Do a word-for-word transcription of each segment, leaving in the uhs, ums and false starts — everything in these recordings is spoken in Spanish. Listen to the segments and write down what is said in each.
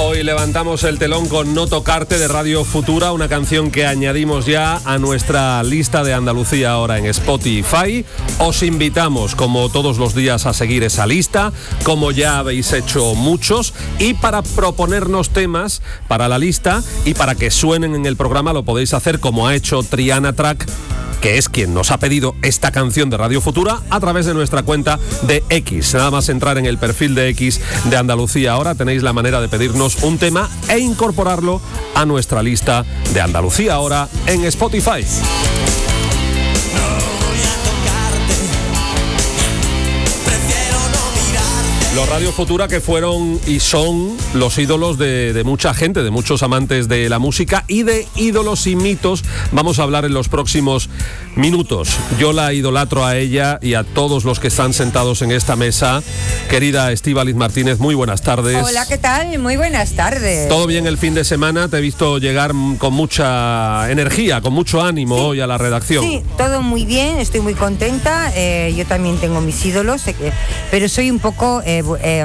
Hoy levantamos el telón con No Tocarte de Radio Futura, una canción que añadimos ya a nuestra lista de Andalucía ahora en Spotify. Os invitamos, como todos los días, a seguir esa lista, como ya habéis hecho muchos, y para proponernos temas para la lista y para que suenen en el programa lo podéis hacer como ha hecho Triana Track, que es quien nos ha pedido esta canción de Radio Futura, a través de nuestra cuenta de X. Nada más entrar en el perfil de X de Andalucía Ahora, tenéis la manera de pedirnos un tema e incorporarlo a nuestra lista de Andalucía Ahora en Spotify. Los Radio Futura que fueron y son los ídolos de, de mucha gente, de muchos amantes de la música, y de ídolos y mitos vamos a hablar en los próximos minutos. Yo la idolatro a ella y a todos los que están sentados en esta mesa. Querida Estíbaliz Martínez, muy buenas tardes. Hola, ¿qué tal? Muy buenas tardes. ¿Todo bien el fin de semana? Te he visto llegar con mucha energía, con mucho ánimo sí. hoy a la redacción. Sí, todo muy bien, estoy muy contenta. Eh, yo también tengo mis ídolos, eh, pero soy un poco... Eh, Eh,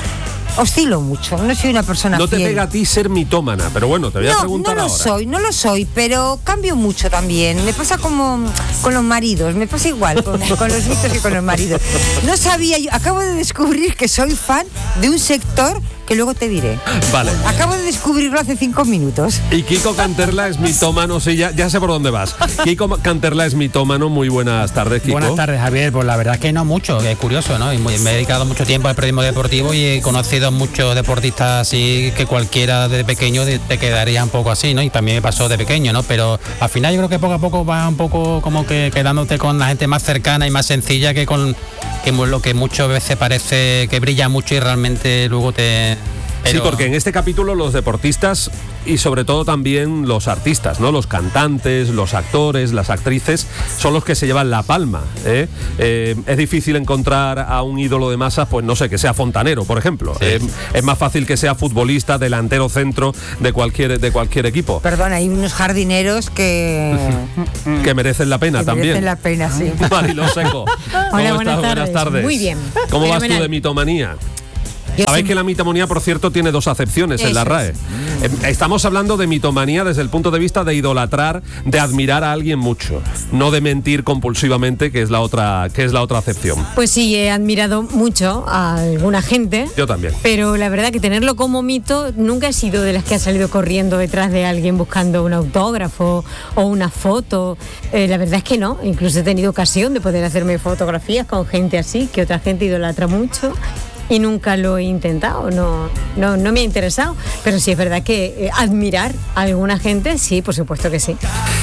oscilo mucho, no soy una persona No te fiel. pega a ti ser mitómana, pero bueno, te voy no, a preguntar no lo ahora. soy, no lo soy, pero cambio mucho también. Me pasa como con los maridos, me pasa igual con, con los mitos que con los maridos. No sabía, yo acabo de descubrir que soy fan de un sector que luego te diré. Vale. Acabo de descubrirlo hace cinco minutos. Y Kiko Canterla es mitómano, sí, ya, ya sé por dónde vas. Kiko Canterla es mitómano, muy buenas tardes, Kiko. Buenas tardes, Javier. Pues la verdad es que no mucho, es curioso, ¿no? Y muy, me he dedicado mucho tiempo al periodismo deportivo y he conocido a muchos deportistas así que cualquiera de pequeño te quedaría un poco así, ¿no? Y también me pasó de pequeño, ¿no? Pero al final yo creo que poco a poco va un poco como que quedándote con la gente más cercana y más sencilla que con que lo que muchas veces parece que brilla mucho y realmente luego te... Pero... Sí, porque en este capítulo los deportistas y sobre todo también los artistas, ¿no? Los cantantes, los actores, las actrices son los que se llevan la palma, ¿eh? Eh, es difícil encontrar a un ídolo de masas, pues no sé, que sea fontanero, por ejemplo. Sí. Eh, es más fácil que sea futbolista, delantero, centro de cualquier de cualquier equipo. Perdón, hay unos jardineros que que merecen la pena que también. Merecen la pena, sí. Mariló Seco. Hola, buenas tardes. Buenas tardes. Muy bien. ¿Cómo Fenomenal. vas tú de mitomanía? Yo Sabéis sí. que la mitomanía, por cierto, tiene dos acepciones Eso en la es. R A E. Estamos hablando de mitomanía desde el punto de vista de idolatrar, de admirar a alguien mucho, no de mentir compulsivamente, que es la otra, que es la otra acepción. Pues sí, he admirado mucho a alguna gente. Yo también. Pero la verdad que tenerlo como mito, nunca he sido de las que ha salido corriendo detrás de alguien buscando un autógrafo o una foto. Eh, la verdad es que no. Incluso he tenido ocasión de poder hacerme fotografías con gente así, que otra gente idolatra mucho. Y nunca lo he intentado, no, no, no me ha interesado. Pero sí es verdad que eh, admirar a alguna gente, sí, por supuesto que sí.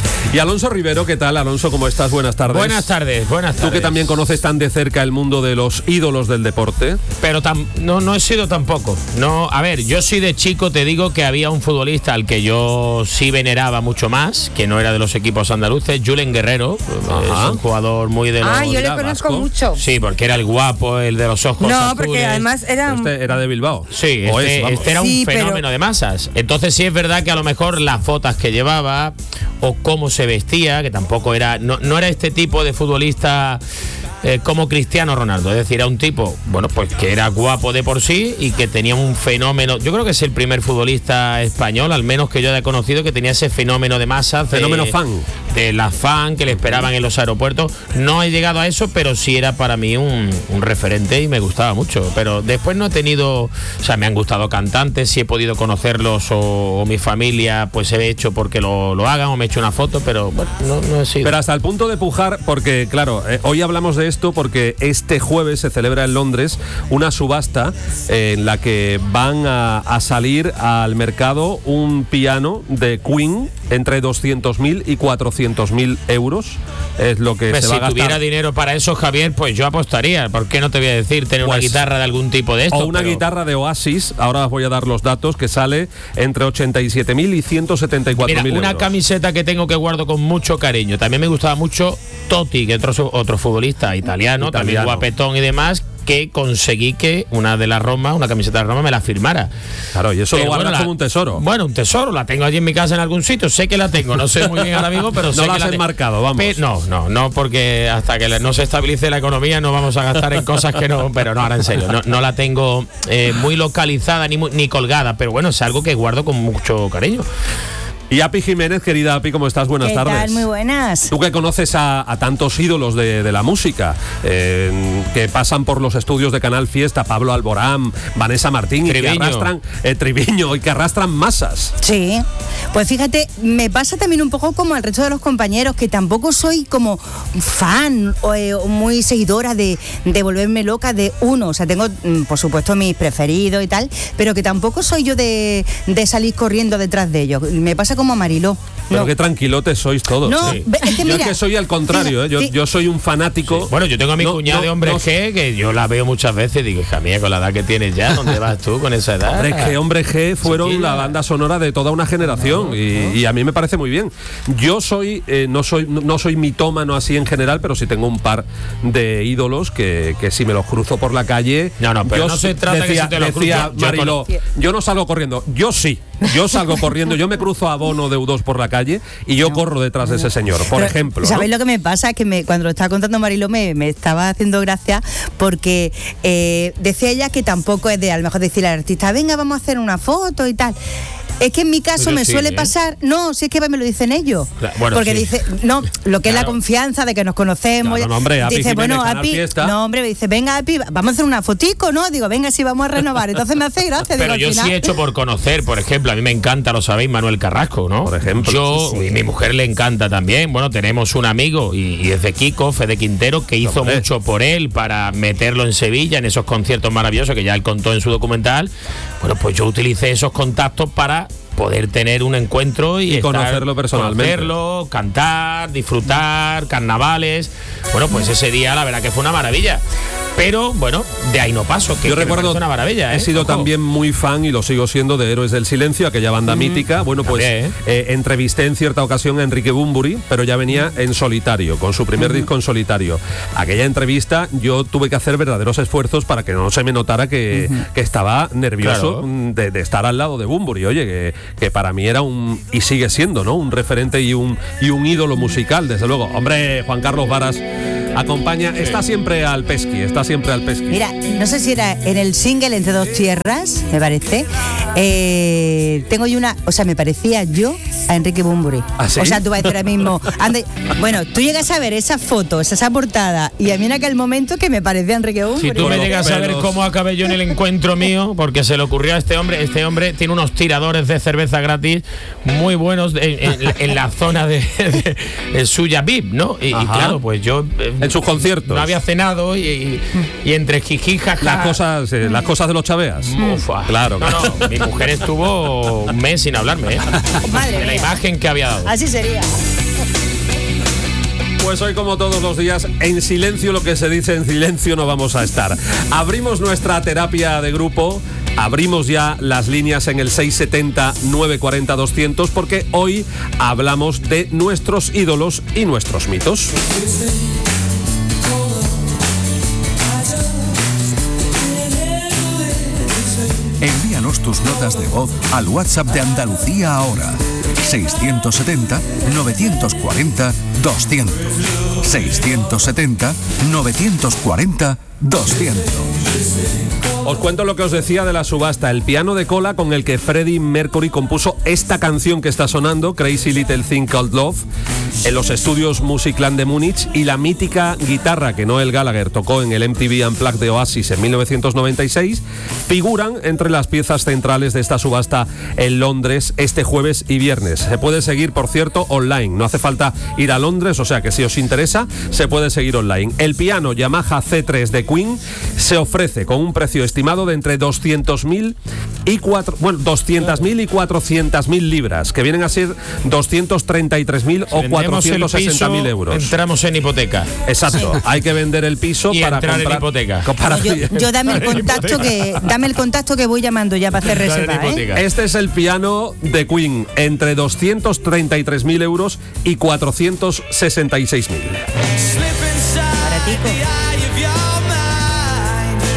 Y Alonso Rivero, ¿qué tal? Alonso, ¿cómo estás? Buenas tardes. Buenas tardes, buenas tardes. Tú que también conoces tan de cerca el mundo de los ídolos del deporte. Pero tam, no, no he sido tampoco. No, a ver, yo sí de chico te digo que había un futbolista al que yo sí veneraba mucho más, que no era de los equipos andaluces, Julen Guerrero. Ajá. Es un jugador muy de los... Ah, yo le conozco vasco. mucho. Sí, porque era el guapo, el de los ojos No, azules. porque además era... Este era de Bilbao. Sí, O este, es, vamos. este era un Sí, pero- fenómeno de masas. Entonces sí es verdad que a lo mejor las fotos que llevaba o cómo se vestía, que tampoco era, no, no era este tipo de futbolista eh, como Cristiano Ronaldo, es decir, era un tipo, bueno, pues que era guapo de por sí y que tenía un fenómeno, yo creo que es el primer futbolista español, al menos que yo haya conocido, que tenía ese fenómeno de masas. Fenómeno de, fan. De la fan que le esperaban en los aeropuertos. No he llegado a eso, pero sí era para mí un, un referente y me gustaba mucho. Pero después no he tenido, o sea, me han gustado cantantes, si he podido conocerlos o, o mi familia, pues he hecho porque lo, lo hagan o me he hecho una foto, pero bueno, no, no he sido. Pero hasta el punto de pujar, porque claro, eh, hoy hablamos de esto porque este jueves se celebra en Londres una subasta eh, en la que van a, a salir al mercado un piano de Queen entre doscientos mil y cuatrocientos mil euros. Es lo que pues se si va a gastar. tuviera dinero para eso, Javier, pues yo apostaría. ¿Por qué no te voy a decir tener Pues, una guitarra de algún tipo de esto? O una pero... guitarra de Oasis, ahora os voy a dar los datos, que sale entre ochenta y siete mil y ciento setenta y cuatro mil Mira, una euros. camiseta que tengo que guardo con mucho cariño. También me gustaba mucho Totti, que otro, otro futbolista italiano, Italiano. también guapetón y demás, que conseguí que una de las Roma, una camiseta de Roma, me la firmara. Claro, y eso Pero lo guardas bueno, la- como un tesoro. Bueno, un tesoro, la tengo allí en mi casa en algún sitio, sé que la tengo, no sé muy bien ahora mismo, pero sé No la que has la te- enmarcado, vamos. Pe- no, no, no, porque hasta que no se estabilice la economía no vamos a gastar en cosas que no, pero no, ahora en serio, no, no la tengo eh, muy localizada ni, muy- ni colgada, pero bueno, es algo que guardo con mucho cariño. Y Api Jiménez, querida Api, ¿cómo estás? Buenas ¿Qué tardes. tal? Muy buenas. Tú que conoces a, a tantos ídolos de, de la música, eh, que pasan por los estudios de Canal Fiesta, Pablo Alborán, Vanessa Martín, y que Triviño. arrastran, eh, Triviño, y que arrastran masas. Sí, pues fíjate, me pasa también un poco como al resto de los compañeros, que tampoco soy como fan o, eh, o muy seguidora de, de volverme loca de uno. O sea, tengo, mm, por supuesto, mis preferidos y tal, pero que tampoco soy yo de, de salir corriendo detrás de ellos. Me pasa como a Mariló. Pero No. qué tranquilotes sois todos. No, Sí. ve- es que yo mira, es que soy al contrario, ¿eh? yo, sí. yo soy un fanático. Bueno, yo tengo a mi No, cuñada no, de Hombre no- G, que yo la veo muchas veces y digo, hija mía, con la edad que tienes ya, ¿dónde vas tú con esa edad? Hombre G, Hombre G fueron Chiquilla. la banda sonora de toda una generación y, y a mí me parece muy bien. Yo soy, eh, no soy, no, no soy mitómano así en general, pero sí tengo un par de ídolos que, que si me los cruzo por la calle. No, no, pero yo no se sí- trata que decía, si te los decía cruzo, yo Mariló, con- yo no salgo corriendo, yo sí. Yo salgo corriendo, yo me cruzo a Bono de U dos por la calle y yo corro detrás de ese señor, por Pero, ejemplo. ¿no? ¿Sabéis lo que me pasa? Que me, cuando lo estaba contando Mariló me, me estaba haciendo gracia porque eh, decía ella que tampoco es de, a lo mejor decirle al artista, venga, vamos a hacer una foto y tal. Es que en mi caso Pero me sí, suele ¿eh? pasar, no, si es que me lo dicen ellos. Claro, bueno, porque sí. dice, no, lo que es la Claro. confianza de que nos conocemos. Claro, no, hombre, Api dice, Jiménez, bueno, Canal Api, Fiesta. no, hombre, me dice, venga, Api, vamos a hacer una fotico, ¿no? Digo, venga, sí, vamos a renovar. Entonces me hace gracia. Pero digo, al yo final- sí he hecho por conocer, por ejemplo, a mí me encanta, lo sabéis, Manuel Carrasco, ¿no? Por ejemplo. Yo, Sí, sí. y mi mujer le encanta también. Bueno, tenemos un amigo, y, y es de Kiko, Fede Quintero, que hizo Hombre. mucho por él para meterlo en Sevilla, en esos conciertos maravillosos que ya él contó en su documental. Bueno, pues yo utilicé esos contactos para poder tener un encuentro y, Y estar- conocerlo personalmente. conocerlo, cantar, disfrutar, carnavales. Bueno, pues ese día la verdad que fue una maravilla. Pero bueno, de ahí no paso, que, Yo que me recuerdo, parece una maravilla. he ¿eh? sido Ojo. también muy fan y lo sigo siendo de Héroes del Silencio, aquella banda mítica. Bueno, pues También, eh, entrevisté en cierta ocasión a Enrique Bunbury, pero ya venía en solitario, con su primer disco en solitario. Aquella entrevista yo tuve que hacer verdaderos esfuerzos para que no se me notara que, que estaba nervioso Claro. mm, de, de estar al lado de Bunbury. Oye, que, que para mí era un, y sigue siendo, ¿no? Un referente y un, y un ídolo musical, desde luego. Hombre, Juan Carlos Varas acompaña, está siempre al pesqui, está siempre al pesqui. Mira, no sé si era en el single Entre dos tierras, me parece. eh, tengo yo una, o sea, me parecía yo a Enrique Bunbury. ¿Ah, sí? O sea, tú vas a decir ahora mismo, anda, bueno, tú llegas a ver esa foto, esa, esa portada, y a mí en aquel momento que me parecía Enrique Bunbury. Si tú me los llegas a ver pelos. cómo acabé yo en el encuentro mío, porque se le ocurrió a este hombre, este hombre tiene unos tiradores de cerveza gratis muy buenos en, en- en la zona de, de- de suya V I P, ¿no? Y, y Ajá. claro, pues yo eh, En sus conciertos. no había cenado y, y- y entre jiji, jaja. Las cosas, eh, las cosas de los chaveas. Ufa. Claro, No, claro. no, mi mujer estuvo un mes sin hablarme, ¿eh? Madre De la mía. imagen que había dado. Así sería. Pues hoy, como todos los días, en silencio, lo que se dice en silencio no vamos a estar. Abrimos nuestra terapia de grupo, abrimos ya las líneas en el seis setenta, nueve cuarenta, doscientos, porque hoy hablamos de nuestros ídolos y nuestros mitos. Envíanos tus notas de voz al WhatsApp de Andalucía ahora. seiscientos setenta, novecientos cuarenta, doscientos. seiscientos setenta, novecientos cuarenta, doscientos. Os cuento lo que os decía de la subasta, el piano de cola con el que Freddie Mercury compuso esta canción que está sonando, Crazy Little Thing Called Love, en los estudios Musicland de Múnich, y la mítica guitarra que Noel Gallagher tocó en el M T V Unplugged de Oasis en mil novecientos noventa y seis, figuran entre las piezas centrales de esta subasta en Londres este jueves y viernes. Se puede seguir, por cierto, online, no hace falta ir a Londres, o sea que si os interesa, se puede seguir online. El piano Yamaha C tres de Queen se ofrece con un precio estimado de entre doscientos mil y cuatro, bueno, doscientos mil y cuatrocientos mil libras, que vienen a ser doscientos treinta y tres mil o Vendemos el cuatrocientos sesenta mil piso, euros. Entramos en hipoteca. Exacto, hay que vender el piso Y para entrar en comprar hipoteca. para- Yo, yo dame el contacto que dame el contacto que voy llamando ya para hacer Entrar en reserva, ¿eh? hipoteca. Este es el piano de Queen, entre doscientos treinta y tres mil euros y cuatrocientos sesenta y seis mil. Baratico.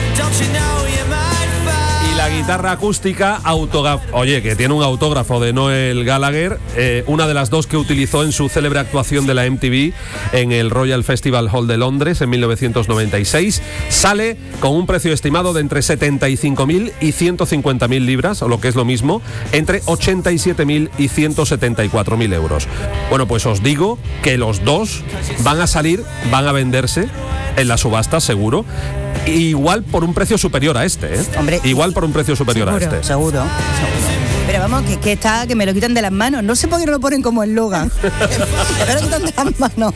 guitarra acústica, autógrafo, oye, que tiene un autógrafo de Noel Gallagher, eh, una de las dos que utilizó en su célebre actuación de la M T V en el Royal Festival Hall de Londres en mil novecientos noventa y seis. Sale con un precio estimado de entre setenta y cinco mil y ciento cincuenta mil libras, o lo que es lo mismo, entre ochenta y siete mil y ciento setenta y cuatro mil euros. Bueno, pues os digo que los dos van a salir, van a venderse en la subasta, seguro. Igual por un precio superior a este, ¿eh? Hombre, Igual por un precio superior seguro, a este. Seguro, seguro. Pero vamos, que, que está, que me lo quitan de las manos. No sé por qué no lo ponen como eslogan. Me lo quitan de las manos.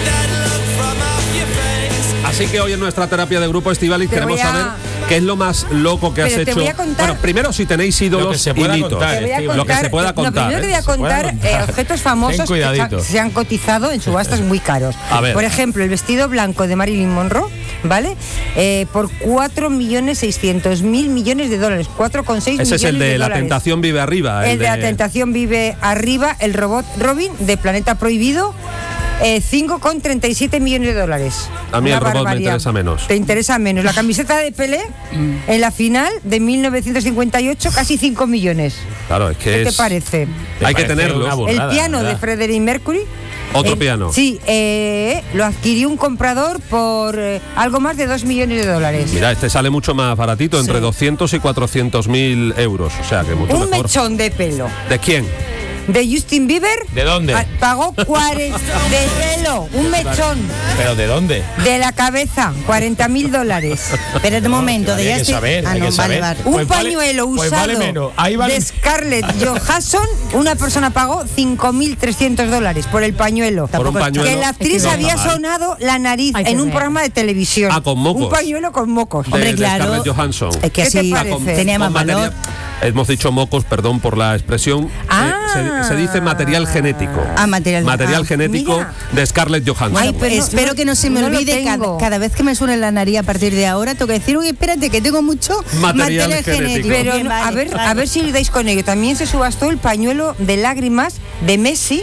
Así que hoy en nuestra terapia de grupo, Estíbaliz, queremos a... saber qué es lo más loco que Pero has te hecho. voy a contar... Bueno, primero si tenéis ídolos Lo que se y pueda mitos. contar, Te voy a Lo que se pueda no, contar. primero te voy a ¿eh? contar, contar. eh, objetos famosos Ten que cuidadito. se han cotizado en subastas muy caros. A ver. Por ejemplo, el vestido blanco de Marilyn Monroe, ¿vale? Eh, por cuatro millones seiscientos mil millones de dólares. cuatro coma seis Ese millones es el de, de La dólares. Tentación Vive Arriba. El de La Tentación Vive Arriba, el robot Robin de Planeta Prohibido. Eh, cinco coma treinta y siete millones de dólares. A mí Una el robot me barbaridad. interesa menos. Te interesa menos. La camiseta de Pelé en la final de mil novecientos cincuenta y ocho, casi cinco millones. Claro, es que ¿Qué es... te parece? Hay que parece tenerlo. una burrada, El piano ¿verdad? de Freddie Mercury. Otro El- piano. Sí, eh, lo adquirió un comprador por eh, algo más de dos millones de dólares. Mira, este sale mucho más baratito, entre Sí. doscientos y cuatrocientos mil euros. O sea, que mucho Un mejor. mechón de pelo ¿De quién? de Justin Bieber. ¿De dónde? pa- Pagó cuarenta de pelo, un mechón ¿Pero de dónde? de la cabeza, cuarenta mil dólares. Espérate un momento, de Hay ya que estoy- saber, Ah, hay no, que vale, saber. vale. Un Pues vale- pañuelo pues usado vale menos. Ahí vale- de Scarlett Johansson, una persona pagó cinco mil trescientos dólares por el pañuelo. Por un pañuelo. Que la actriz No había está mal. sonado la nariz Hay que en un ver. programa de televisión. Ah, con mocos. Un pañuelo con mocos. De- Hombre, de claro. Scarlett Johansson. Es que ¿Qué te así parece? tenía más Con valor. material- Hemos dicho mocos, perdón por la expresión. Ah. Eh, se, se dice material genético. Ah, material- Material ah, genético mira. de Scarlett Johansson. Ay, pero no- espero no- que no se me no lo olvide cada, tengo. cada vez que me suene la nariz a partir de ahora, tengo que decir, uy, espérate, que tengo mucho Material material, genético. genético. Pero Bien, no, a vale, ver, vale. a ver si le dais con ello. También se subastó el pañuelo de lágrimas de Messi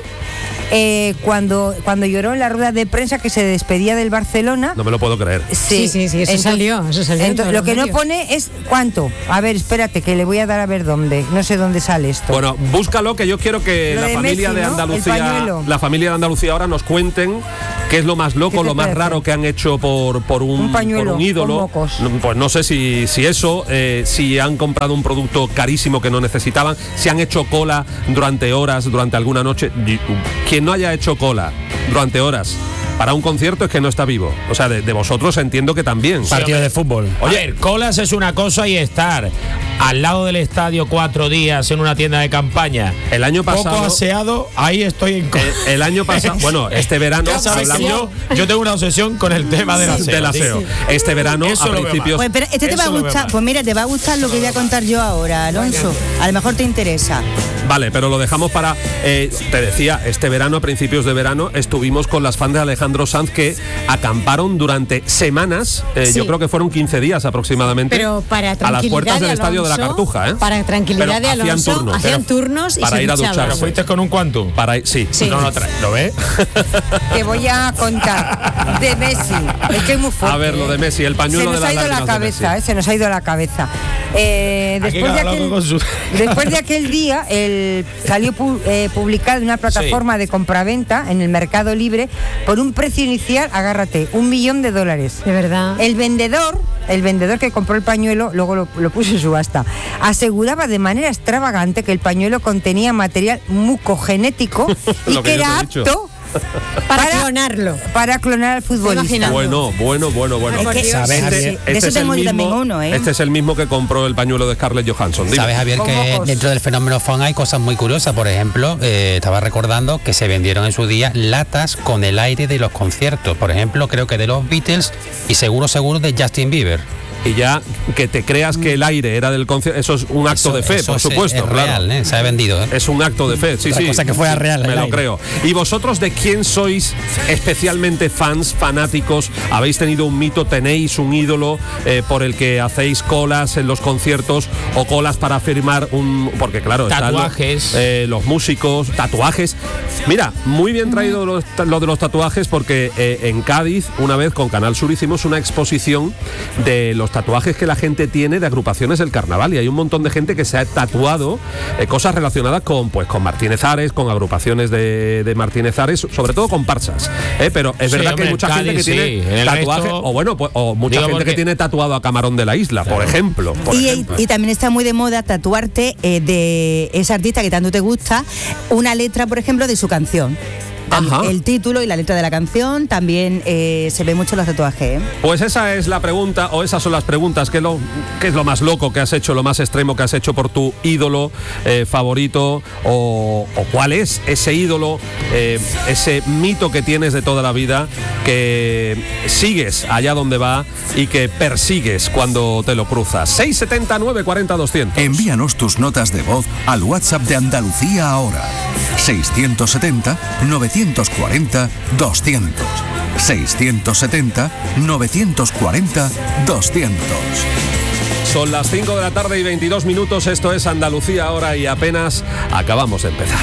eh, cuando, cuando lloró en la rueda de prensa que se despedía del Barcelona. No me lo puedo creer. Sí, sí, sí, eso salió, eso salió en entonces, todos lo los que no medios. pone es cuánto. A ver, espérate, que le voy a dar a ver dónde. No sé dónde sale esto. Bueno, búscalo, que yo quiero que Lo la de familia Messi, de ¿no? El Andalucía, pañuelo. la familia de Andalucía ahora nos cuenten qué es lo más ¿Qué loco, te lo más parece? raro que han hecho por, por un, Un pañuelo por un ídolo. con mocos. No, Pues no sé si, si eso, eh, si han comprado un producto carísimo que no necesitaban, si han hecho cola durante horas, durante alguna noche. Y- Quien no haya hecho cola durante horas para un concierto es que no está vivo. O sea, de, de vosotros entiendo que también. Partido de fútbol. Oye, a ver, colas es una cosa y estar al lado del estadio cuatro días en una tienda de campaña. El año Poco pasado, aseado, ahí estoy en cola. el, el año pasado, bueno, este verano Ya sabes que hablamos yo, yo tengo una obsesión con el tema del aseo. del aseo. Este verano, Eso a lo veo principios. Pues pero este te Eso va a lo veo gustar, mal. pues mira, te va a gustar lo que voy a contar yo ahora, Alonso. A lo mejor te interesa. Vale, pero lo dejamos para. eh, te decía, este verano, a principios de verano, estuvimos con las fans de Alejandro Sanz que acamparon durante semanas, eh, Sí. yo creo que fueron quince días aproximadamente, Pero para a las tranquilidad puertas del de estadio de la Alonso, Cartuja, ¿eh? Para tranquilidad Pero de hacían Alonso, turnos. hacían Pero turnos y para se ir a duchaban. ducharse. ¿Pero fuiste con un quantum? Para, sí. Sí. No, no, trae. ¿Lo ves? Te voy a contar de Messi. Es que es muy fuerte. A ver, lo de Messi, el Se pañuelo nos de las ha ido la lágrimas de cabeza, Messi. eh, se nos ha ido la cabeza. Eh, Aquí después, de cada loco aquel, con su- después de aquel día, el, salió pu- eh, publicado en una plataforma de compraventa en el Mercado Libre por un precio inicial, agárrate, un millón de dólares. De verdad. El vendedor, el vendedor que compró el pañuelo, luego lo, lo puso en subasta, aseguraba de manera extravagante que el pañuelo contenía material mucogenético y Lo que que yo te era he dicho. apto Para, para- clonarlo. para clonar al futbolista. Imagina. Bueno, bueno, bueno, bueno. Ay, por Dios. ¿Sabes, Este, Javier? este De eso es el tengo yo mismo, también uno, ¿eh? este es el mismo que compró el pañuelo de Scarlett Johansson. Dime. Sabes, Javier, Con que mocos. dentro del fenómeno fan hay cosas muy curiosas. Por ejemplo, eh, estaba recordando que se vendieron en su día latas con el aire de los conciertos. Por ejemplo, creo que de los Beatles y seguro, seguro de Justin Bieber. Y ya que te creas que el aire era del concierto, eso es un acto Eso- de fe, eso por es- supuesto, es claro. real, ¿eh? Se ha vendido, ¿eh? Es un acto de fe, sí, Otra sí. cosa que fuera real, Me el lo aire. creo. ¿Y vosotros de quién sois especialmente fans, fanáticos? ¿Habéis tenido un mito, tenéis un ídolo eh, por el que hacéis colas en los conciertos o colas para firmar un... Porque claro, están los- Tatuajes. eh, los músicos, tatuajes. Mira, muy bien traído lo, lo de los tatuajes porque eh, en Cádiz, una vez con Canal Sur hicimos una exposición de los tatuajes que la gente tiene de agrupaciones del carnaval, y hay un montón de gente que se ha tatuado eh, cosas relacionadas con, pues, con Martínez Ares, con agrupaciones de, de Martínez Ares, sobre todo comparsas, ¿eh? Pero es Sí, verdad hombre, que hay mucha Cádiz, gente que sí. tiene El tatuajes, resto- o bueno, pues, o mucha Digo gente porque- que tiene tatuado a Camarón de la Isla, por ejemplo. Por Y, ejemplo. y también está muy de moda tatuarte eh, de ese artista que tanto te gusta una letra, por ejemplo, de su canción. Tam- Ajá. El título y la letra de la canción también eh, se ve mucho en los tatuajes. ¿eh? Pues esa es la pregunta, o esas son las preguntas. ¿Qué es lo, qué es lo más loco que has hecho, lo más extremo que has hecho por tu ídolo eh, favorito? O, o cuál es ese ídolo, eh, ese mito que tienes de toda la vida, que sigues allá donde va y que persigues cuando te lo cruzas? seis setenta, nueve cuarenta, doscientos. Envíanos tus notas de voz al WhatsApp de Andalucía ahora. seiscientos setenta, novecientos cuarenta, doscientos. seiscientos setenta, novecientos cuarenta, doscientos. Son las cinco de la tarde y veintidós minutos. Esto es Andalucía ahora y apenas acabamos de empezar.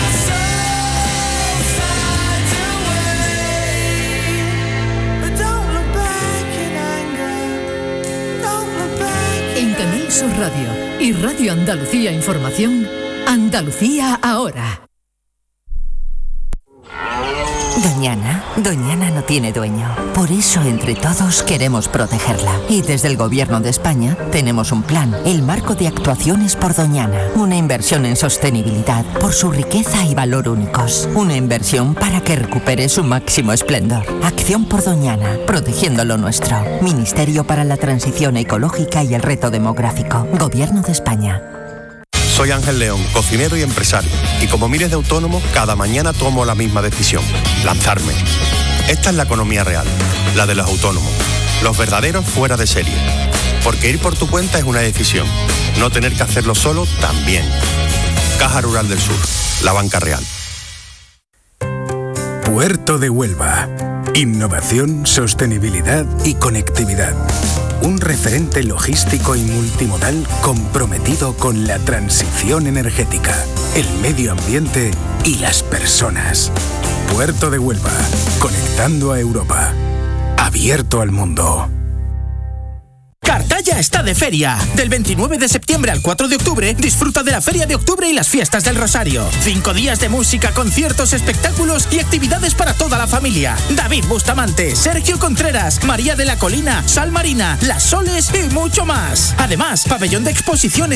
En Canal Sur Radio y Radio Andalucía Información, Andalucía ahora. Doñana, Doñana no tiene dueño. Por eso entre todos queremos protegerla. Y desde el Gobierno de España tenemos un plan, el Marco de Actuaciones por Doñana. Una inversión en sostenibilidad por su riqueza y valor únicos. Una inversión para que recupere su máximo esplendor. Acción por Doñana, protegiendo lo nuestro. Ministerio para la Transición Ecológica y el Reto Demográfico. Gobierno de España. Soy Ángel León, cocinero y empresario, y como miles de autónomos, cada mañana tomo la misma decisión, lanzarme. Esta es la economía real, la de los autónomos, los verdaderos fuera de serie. Porque ir por tu cuenta es una decisión, no tener que hacerlo solo también. Caja Rural del Sur, la banca real. Puerto de Huelva. Innovación, sostenibilidad y conectividad. Un referente logístico y multimodal comprometido con la transición energética, el medio ambiente y las personas. Puerto de Huelva, conectando a Europa. Abierto al mundo. Cartaya está de feria. Del veintinueve de septiembre al cuatro de octubre, disfruta de la Feria de Octubre y las Fiestas del Rosario. Cinco días de música, conciertos, espectáculos y actividades para toda la familia. David Bustamante, Sergio Contreras, María de la Colina, Sal Marina, Las Soles y mucho más. Además, pabellón de exposiciones